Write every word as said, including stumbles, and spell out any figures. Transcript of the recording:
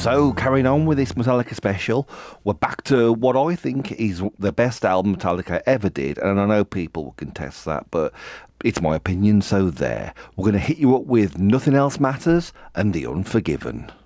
So, carrying on with this Metallica special, we're back to what I think is the best album Metallica ever did, and I know people will contest that, but it's my opinion, so there. We're going to hit you up with Nothing Else Matters and The Unforgiven.